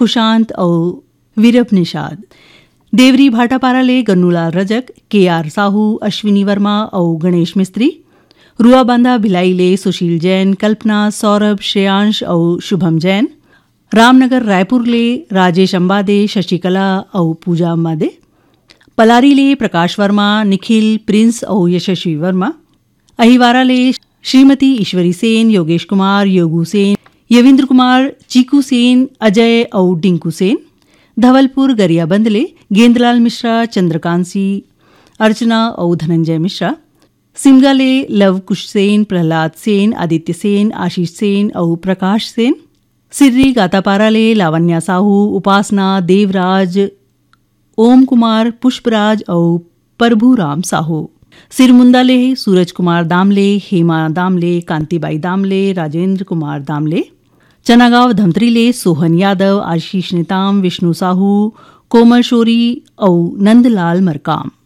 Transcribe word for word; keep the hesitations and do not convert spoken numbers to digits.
खुशांत और वीरप निषाद। देवरी भाटापारा ले गन्नूलाल रजक, के आर साहू, अश्विनी वर्मा और गणेश मिस्त्री। रुआबांधा भिलाई ले सुशील जैन, कल्पना, सौरभ, श्रेयांश और शुभम जैन। रामनगर रायपुर ले राजेश अंबादे, शशिकला और पूजा अंबादे। पलारी ले प्रकाश वर्मा, निखिल, प्रिंस और यशस्वी वर्मा। अहिवारा ले श्रीमती ईश्वरी सेन, योगेश कुमार, योगू सेन, यविंद्र कुमार, चीकू सेन, अजय और डिंकू सेन। धवलपुर गरियाबंद ले गेंदलाल मिश्रा, चंद्रकांसी, अर्चना और धनंजय मिश्रा। सिमगा ले लव कुश सेन, प्रहलाद सेन, आदित्य सेन, आशीष सेन और प्रकाश सेन। सिर्री गातापारा ले लावण्या साहू, उपासना, देवराज, ओम कुमार, पुष्पराज और प्रभुराम साहू। सिरमुंदा ले सूरज कुमार दामले, हेमा दामले, कांतिबाई दामले, राजेंद्र कुमार दामले। चनागांव धमतरी ले सोहन यादव, आशीष नेताम, विष्णु साहू, कोमल शोरी और नंदलाल मरकाम।